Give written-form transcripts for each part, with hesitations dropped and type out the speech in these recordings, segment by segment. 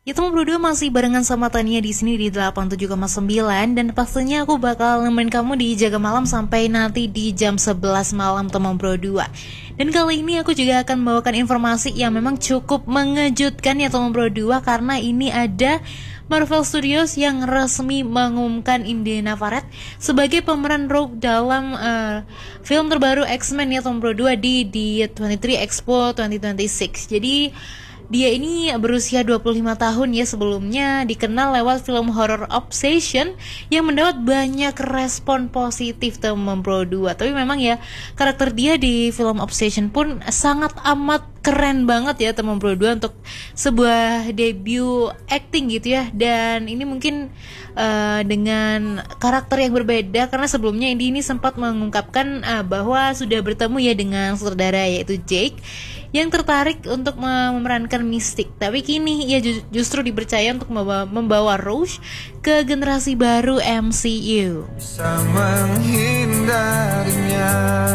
Ya teman berdua masih barengan sama Tania di sini di 87,9 dan pastinya aku bakal nemenin kamu di Jaga Malam sampai nanti di jam 11 malam teman berdua. Dan kali ini aku juga akan membawakan informasi yang memang cukup mengejutkan ya teman berdua, karena ini ada Marvel Studios yang resmi mengumumkan Indiana Navarrete sebagai pemeran Rogue dalam film terbaru X-Men ya teman berdua di D23 Expo 2026. Jadi dia ini berusia 25 tahun ya, sebelumnya dikenal lewat film horror Obsession yang mendapat banyak respon positif teman Pro 2. Tapi memang ya karakter dia di film Obsession pun sangat amat keren banget ya teman Pro 2 untuk sebuah debut acting gitu ya. Dan ini mungkin dengan karakter yang berbeda karena sebelumnya ini sempat mengungkapkan bahwa sudah bertemu ya dengan sutradara yaitu Jake yang tertarik untuk memerankan Mystic. Tapi kini ia justru dipercaya untuk membawa Rouge ke generasi baru MCU. Bisa menghindarinya.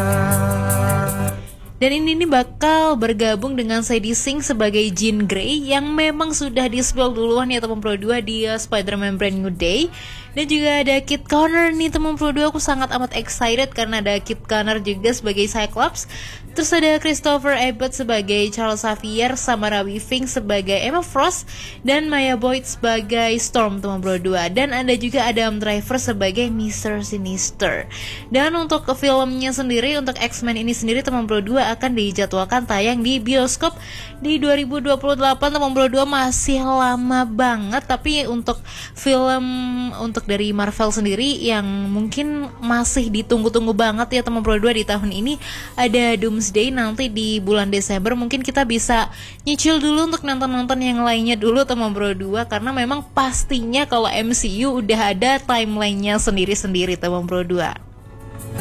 Dan ini bakal bergabung dengan Sadie Sink sebagai Jean Grey yang memang sudah di-spill duluan ya teman Pro 2 di Spider-Man Brand New Day. Dan juga ada Kit Connor nih teman Pro 2, aku sangat amat excited karena ada Kit Connor juga sebagai Cyclops. Terus ada Christopher Abbott sebagai Charles Xavier, Samara Weaving sebagai Emma Frost, dan Maya Boyd sebagai Storm teman Pro 2. Dan ada juga Adam Driver sebagai Mr. Sinister. Dan untuk filmnya sendiri, untuk X-Men ini sendiri teman Pro 2 akan dijadwalkan tayang di bioskop di 2028 teman Pro 2, masih lama banget. Tapi untuk film untuk dari Marvel sendiri yang mungkin masih ditunggu-tunggu banget ya teman Pro 2 di tahun ini, ada Doomsday nanti di bulan Desember. Mungkin kita bisa nyicil dulu untuk nonton-nonton yang lainnya dulu teman Pro 2, karena memang pastinya kalau MCU udah ada timelinenya sendiri-sendiri teman Pro 2.